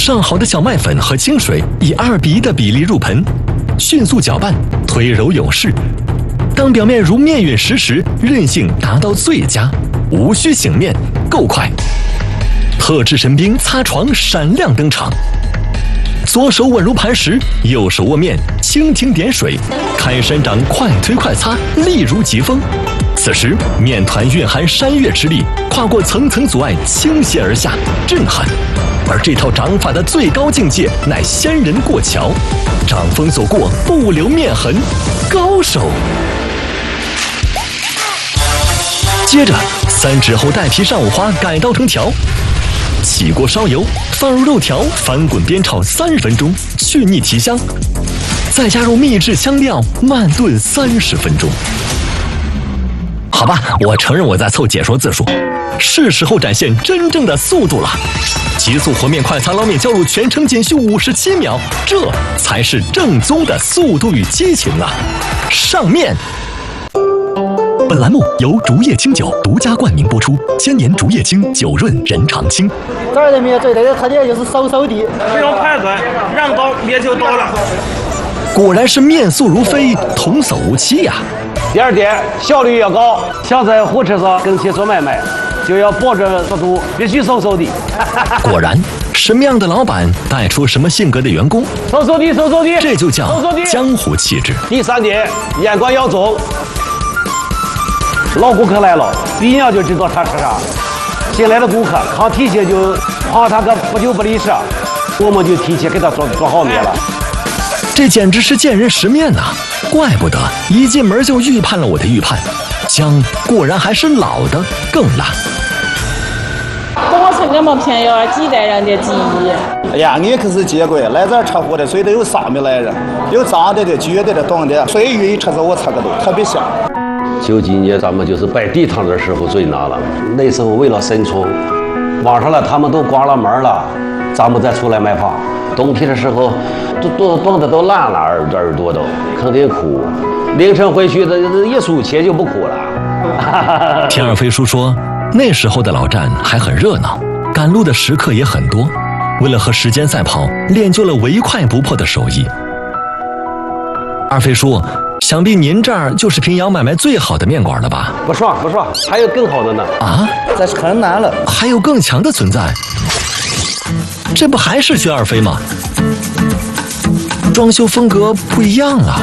上好的小麦粉和清水以2:1的比例入盆，迅速搅拌，推揉有势。当表面如面匀实时，韧性达到最佳，无需醒面，够快。特制神兵擦床闪亮登场，左手稳如磐石，右手握面，轻轻点水，开山掌快推快擦，力如疾风。此时面团蕴含山岳之力，跨过层层阻碍，倾泻而下，震撼。而这套掌法的最高境界乃仙人过桥，掌风走过不留面痕，高手。接着3指后带皮上五花改刀成条，起锅烧油，放入肉条，翻滚煸炒30分钟，去腻提香，再加入秘制香料，慢炖30分钟。好吧，我承认我在凑解说字数，是时候展现真正的速度了。急速和面快擦捞面浇入全程仅需57秒，这才是正宗的速度与激情啊！上面。本栏目由竹叶青酒独家冠名播出，千年竹叶青，酒润人常青。 这儿的面最大的特点就是嗖嗖的， 不用排队，让到面就到了。 果然是面速如飞，童叟无欺呀！ 第二点，效率要高，想在火车上跟前做买卖，就要保证速度，必须嗖嗖的。 果然，什么样的老板带出什么性格的员工， 嗖嗖的，嗖嗖的， 这就叫江湖气质。 第3点，眼光要重。老顾客来了，第一眼就知道他吃啥。新来的顾客看提前就怕他个不久不离舍，我们就提前给他做好面了。 这简直是见人识面呐！怪不得一进门就预判了我的预判，姜果然还是老的更辣。 怎么成这么便宜啊？几代人的记忆。 哎呀，你可是见鬼！来这儿吃货的谁都有3米来人，有长的、撅的、短的，谁愿意吃这我吃个都特别香。 9几年咱们就是摆地摊的时候最难了，那时候为了生存，晚上了他们都关了门了，咱们再出来卖ผ้。冬天的时候，冻得都烂了，耳朵都肯定哭。凌晨回去的一数钱就不哭了。 田二飞叔说，那时候的老站还很热闹，赶路的食客也很多。为了和时间赛跑，练就了唯快不破的手艺。二飞叔，想必您这儿就是平遥买卖最好的面馆了吧？ 不爽，还有更好的呢。 啊， 这是很难了， 还有更强的存在？这不还是薛二飞吗？装修风格不一样了，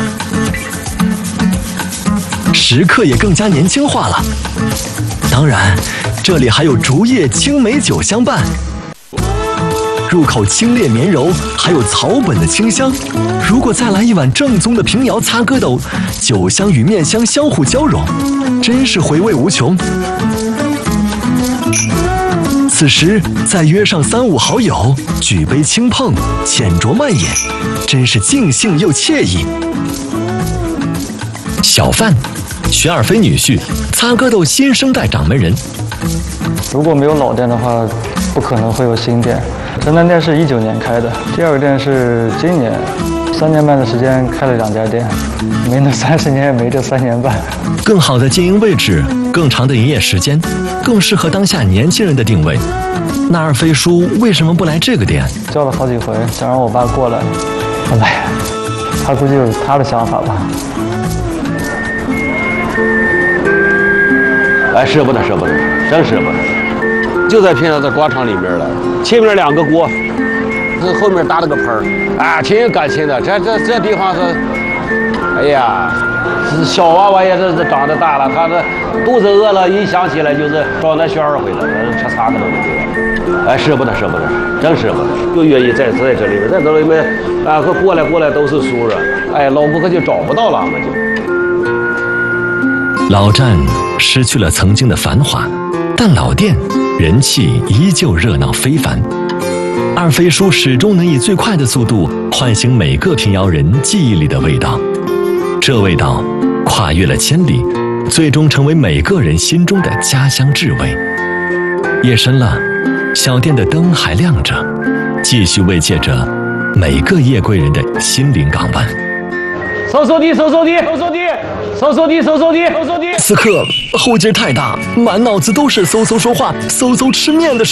食客也更加年轻化了。当然，这里还有竹叶青梅酒相伴，入口清冽绵柔，还有草本的清香。如果再来一碗正宗的平遥擦疙瘩，酒香与面香相互交融，真是回味无穷。此时再约上3、5好友，举杯轻碰，浅酌慢饮，真是尽兴又惬意。小范，薛二飞女婿，擦疙瘩新生代掌门人。 如果没有老店的话，不可能会有新店。城南店是19年开的，第2个店是今年，3年半的时间开了2家店，没那30年也没这3年半。 更好的经营位置，更长的营业时间，更适合当下年轻人的定位。那二飞叔为什么不来这个店？ 叫了好几回，想让我爸过来，不来，他估计有他的想法吧。 哎，舍不得，真舍不得。就在平遥的广场里面了，前面2个锅，后面搭了个盆儿，啊，挺有感情的。这地方是，哎呀，小娃娃也是长得大了，他这肚子饿了，一想起来就是找那薛二回了，吃啥个都没有。哎，舍不得，真舍不得，就愿意在这里面，在这里面啊，过来都是熟人，哎，老顾客就找不到了嘛就。 老站失去了曾经的繁华，但老店人气依旧热闹非凡。二飞叔始终能以最快的速度唤醒每个平遥人记忆里的味道，这味道跨越了千里，最终成为每个人心中的家乡至味。夜深了，小店的灯还亮着，继续慰藉着每个夜归人的心灵港湾。 嗖嗖的。 此刻后劲太大，满脑子都是嗖嗖说话、嗖嗖吃面的